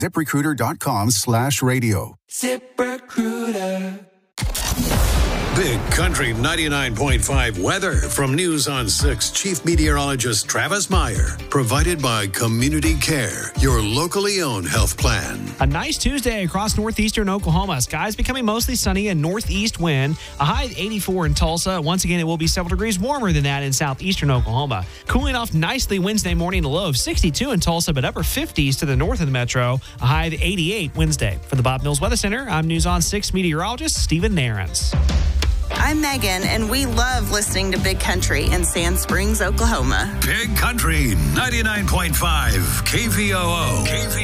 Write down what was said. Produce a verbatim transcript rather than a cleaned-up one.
ZipRecruiter.com slash radio. ZipRecruiter. Big Country ninety-nine point five weather from News on six Chief Meteorologist Travis Meyer. Provided by Community Care, your locally owned health plan. A nice Tuesday across northeastern Oklahoma. Skies becoming mostly sunny and northeast wind. A high of eighty-four in Tulsa. Once again, it will be several degrees warmer than that in southeastern Oklahoma. Cooling off nicely Wednesday morning, a low of sixty-two in Tulsa, but upper fifties to the north of the metro. A high of eighty-eight Wednesday. For the Bob Mills Weather Center, I'm News on six meteorologist Stephen Nairns. I'm Megan, and we love listening to Big Country in Sand Springs, Oklahoma. Big Country ninety-nine point five K V O O. K V